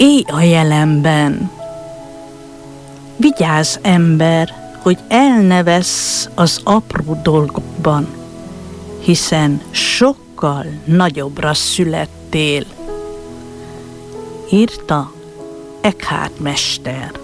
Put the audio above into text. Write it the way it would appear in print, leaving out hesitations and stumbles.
Élj a jelenben. Vigyázz, ember, hogy el ne vessz az apró dolgokban, hiszen sokkal nagyobbra születtél. Írta Eckhart mester.